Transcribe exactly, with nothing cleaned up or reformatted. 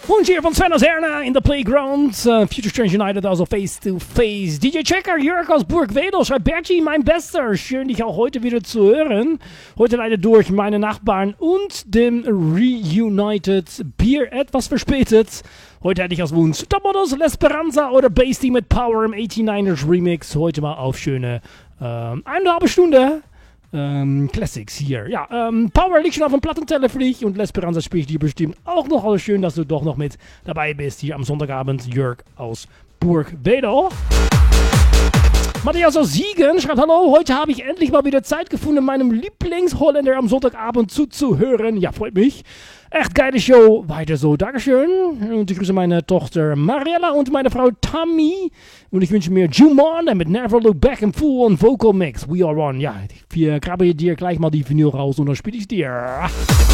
Und hier von Sven aus Erna in the Playground. Uh, Future Strange United, also Face to Face. D J Checker, Jörg aus Burgwedel, schreibt Bertie, mein Bester. Schön, dich auch heute wieder zu hören. Heute leider durch meine Nachbarn und dem Reunited Beer etwas verspätet. Heute hätte ich als Wunsch Tomatos, L'Esperanza oder Basty mit Power im neunundachtzigers Remix. Heute mal auf schöne ähm, eineinhalb Stunde. Ähm, Classics hier. Ja, ähm, Power liegt schon auf dem Plattenteller für dich und L'Esperanza spielt dir bestimmt auch noch. Alles schön, dass du doch noch mit dabei bist hier am Sonntagabend. Jörg aus Burgwedel. Matthias aus Siegen schreibt, hallo, heute habe ich endlich mal wieder Zeit gefunden, meinem Lieblingsholländer am Sonntagabend zuzuhören. Ja, freut mich. Echt geile Show. Weiter so. Dankeschön. Und ich grüße meine Tochter Mariella und meine Frau Tammy. Und ich wünsche mir Juman mit Never Look Back im Full-on Vocal Mix. We are on. Ja, wir graben dir gleich mal die Vinyl raus und dann spiele ich dir.